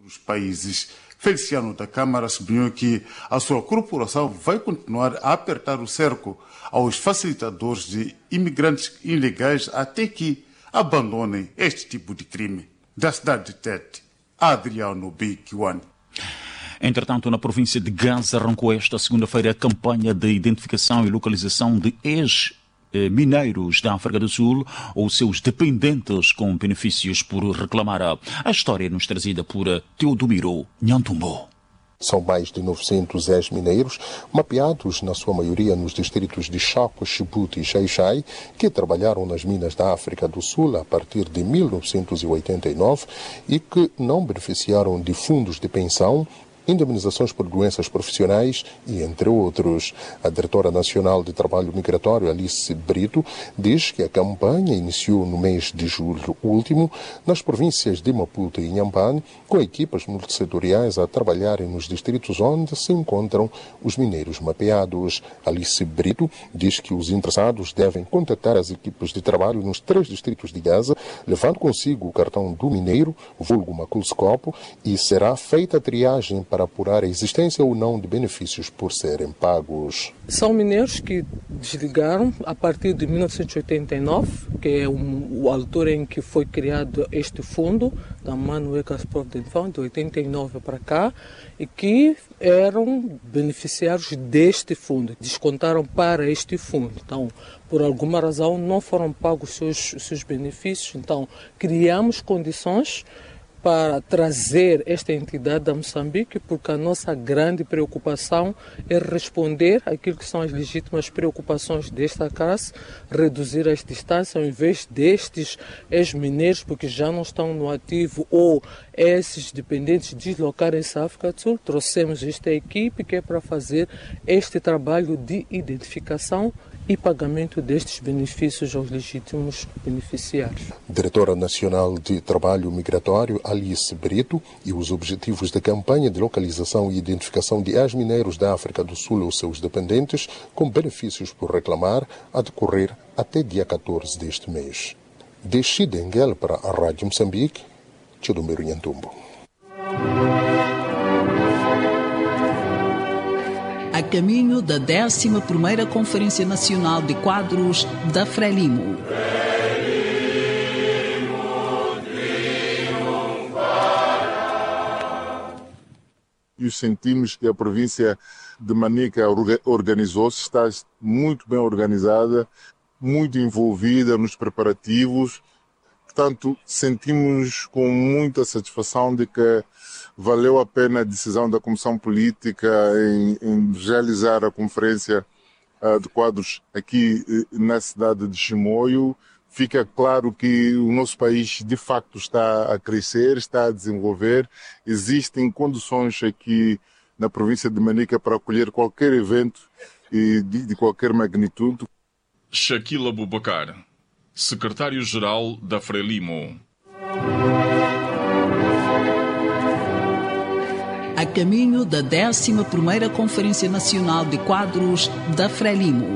outros países. Feliciano da Câmara sublinhou que a sua corporação vai continuar a apertar o cerco aos facilitadores de imigrantes ilegais até que abandonem este tipo de crime. Da cidade de Tete, Adriano Biquiwan. Entretanto, na província de Gaza arrancou esta segunda-feira a campanha de identificação e localização de mineiros da África do Sul ou seus dependentes com benefícios por reclamar. A história nos trazida por Teodomiro Nhantumbo. São mais de 900 ex-mineiros, mapeados na sua maioria nos distritos de Chaco, Chibouti e Xai-Xai, que trabalharam nas minas da África do Sul a partir de 1989 e que não beneficiaram de fundos de pensão, indemnizações por doenças profissionais e entre outros. A diretora nacional de trabalho migratório, Alice Brito, diz que a campanha iniciou no mês de julho último nas províncias de Maputo e Inhambane, com equipas multissetoriais a trabalharem nos distritos onde se encontram os mineiros mapeados. Alice Brito diz que os interessados devem contatar as equipas de trabalho nos 3 distritos de Gaza, levando consigo o cartão do mineiro, vulgo maculoscopo, e será feita a triagem para apurar a existência ou não de benefícios por serem pagos. São mineiros que desligaram a partir de 1989, que é a altura em que foi criado este fundo, da Manuel Caspar de 89 para cá, e que eram beneficiários deste fundo, descontaram para este fundo. Então, por alguma razão, não foram pagos os seus benefícios, então criamos condições para trazer esta entidade a Moçambique, porque a nossa grande preocupação é responder àquilo que são as legítimas preocupações desta classe, reduzir as distâncias, ao invés destes ex-mineiros, porque já não estão no ativo, ou esses dependentes deslocarem-se à África do Sul, trouxemos esta equipe que é para fazer este trabalho de identificação e pagamento destes benefícios aos legítimos beneficiários. Diretora Nacional de Trabalho Migratório, Alice Brito, e os objetivos da campanha de localização e identificação de ex-mineiros da África do Sul ou seus dependentes com benefícios por reclamar a decorrer até dia 14 deste mês. De Xidenguel para a Rádio Moçambique, Teodomiro Nhantumbo. A caminho da 11ª Conferência Nacional de Quadros da Frelimo. E sentimos que a província de Manica organizou-se, está muito bem organizada, muito envolvida nos preparativos. Portanto, sentimos com muita satisfação de que valeu a pena a decisão da Comissão Política em realizar a Conferência de Quadros aqui na cidade de Chimoio. Fica claro que o nosso país de facto está a crescer, está a desenvolver. Existem condições aqui na província de Manica para acolher qualquer evento de qualquer magnitude. Shaquille Abubakar, secretário-geral da Frelimo. A caminho da 11ª Conferência Nacional de Quadros da Frelimo.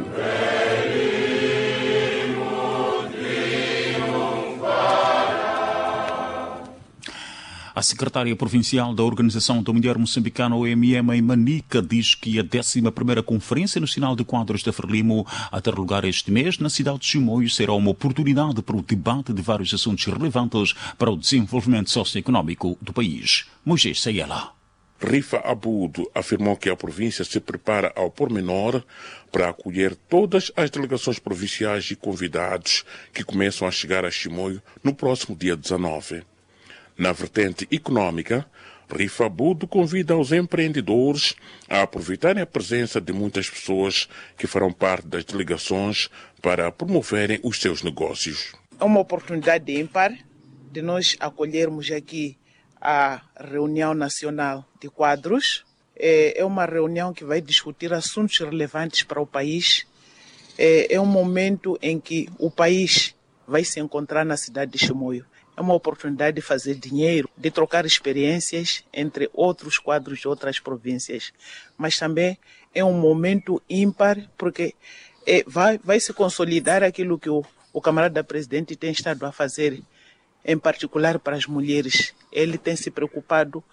A secretária provincial da Organização da Mulher Moçambicana, OMM, em Manica, diz que a 11ª Conferência Nacional de Quadros da Frelimo, a ter lugar este mês na cidade de Chimoio, será uma oportunidade para o debate de vários assuntos relevantes para o desenvolvimento socioeconómico do país. Moisés Sayela. Rifa Abudo afirmou que a província se prepara ao pormenor para acolher todas as delegações provinciais e convidados que começam a chegar a Chimoio no próximo dia 19. Na vertente econômica, Rifa Abudo convida os empreendedores a aproveitarem a presença de muitas pessoas que farão parte das delegações para promoverem os seus negócios. É uma oportunidade ímpar de nós acolhermos aqui a reunião nacional de quadros. É uma reunião que vai discutir assuntos relevantes para o país. É um momento em que o país vai se encontrar na cidade de Chimoio. É uma oportunidade de fazer dinheiro, de trocar experiências entre outros quadros de outras províncias. Mas também é um momento ímpar, porque vai se consolidar aquilo que o camarada presidente tem estado a fazer, em particular para as mulheres. Ele tem se preocupado